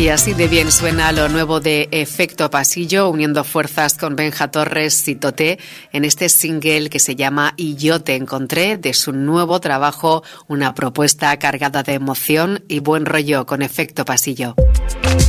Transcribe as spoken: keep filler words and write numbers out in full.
Y así de bien suena lo nuevo de Efecto Pasillo, uniendo fuerzas con Benja Torres y Toté en este single que se llama Y yo te encontré, de su nuevo trabajo, una propuesta cargada de emoción y buen rollo con Efecto Pasillo.